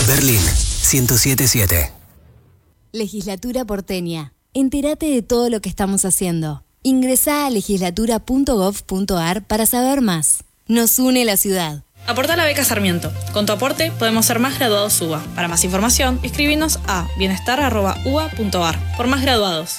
Berlín 107.7. Legislatura porteña. Entérate de todo lo que estamos haciendo. Ingresá a legislatura.gov.ar para saber más. Nos une la ciudad. Aportá a la beca Sarmiento. Con tu aporte podemos ser más graduados UBA. Para más información, escribinos a bienestar@uba.ar. Por más graduados.